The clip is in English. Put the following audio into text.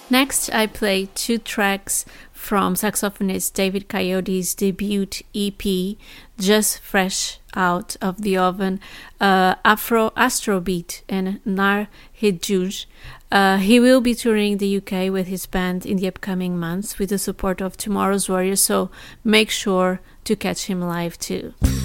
Next, I play 2 tracks from saxophonist David Coyote's debut EP, just fresh out of the oven, Afro Astrobeat and Nar Hidjuj. He will be touring the UK with his band in the upcoming months with the support of Tomorrow's Warriors, so make sure to catch him live too.